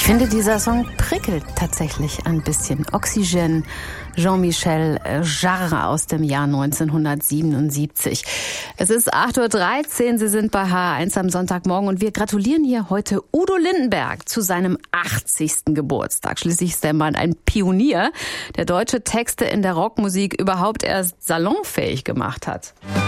Ich finde, dieser Song prickelt tatsächlich ein bisschen. Oxygène, Jean-Michel Jarre aus dem Jahr 1977. Es ist 8:13 Uhr, Sie sind bei H1 am Sonntagmorgen und wir gratulieren hier heute Udo Lindenberg zu seinem 80. Geburtstag. Schließlich ist der Mann ein Pionier, der deutsche Texte in der Rockmusik überhaupt erst salonfähig gemacht hat.